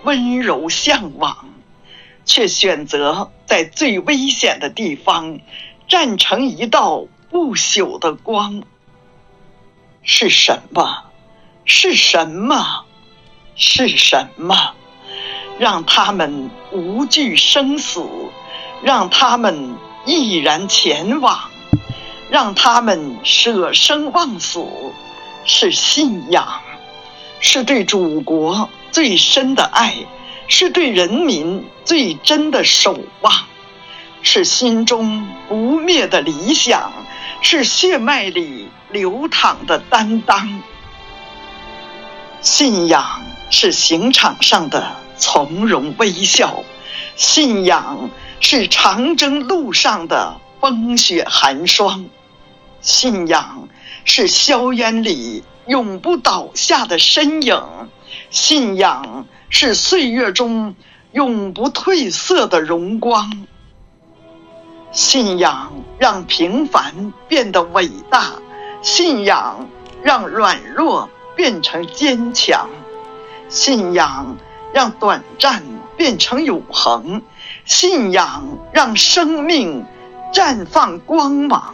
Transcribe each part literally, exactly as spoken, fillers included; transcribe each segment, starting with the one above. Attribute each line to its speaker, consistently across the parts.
Speaker 1: 温柔向往，却选择在最危险的地方站成一道不朽的光。是什么？是什么？是什么？让他们无惧生死，让他们毅然前往，让他们舍生忘死。是信仰，是对祖国最深的爱，是对人民最真的守望，是心中不灭的理想，是血脉里流淌的担当。信仰是刑场上的从容微笑，信仰是长征路上的风雪寒霜，信仰是硝烟里永不倒下的身影，信仰是岁月中永不褪色的荣光。信仰让平凡变得伟大，信仰让软弱变成坚强，信仰让短暂变成永恒，信仰让生命绽放光芒。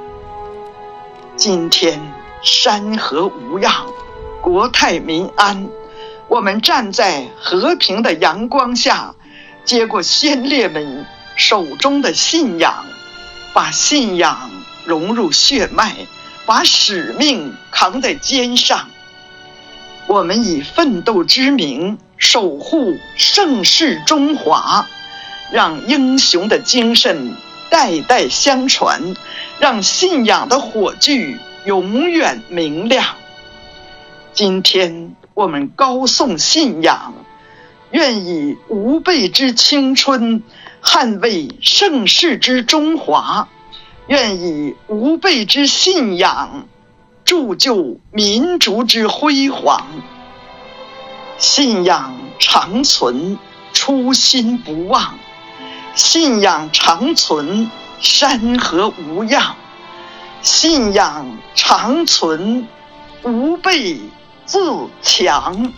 Speaker 1: 今天山河无恙，国泰民安，我们站在和平的阳光下，接过先烈们手中的信仰，把信仰融入血脉，把使命扛在肩上。我们以奋斗之名守护盛世中华，让英雄的精神代代相传，让信仰的火炬永远明亮。今天我们高颂信仰，愿以无辈之青春捍卫盛世之中华，愿以无辈之信仰铸就民族之辉煌。信仰长存，初心不忘；信仰长存，山河无恙；信仰长存，吾辈自强。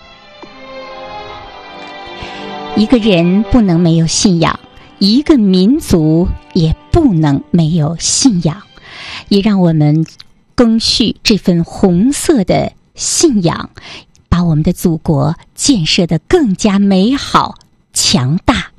Speaker 2: 一个人不能没有信仰，一个民族也不能没有信仰。也让我们赓续这份红色的信仰，把我们的祖国建设得更加美好强大。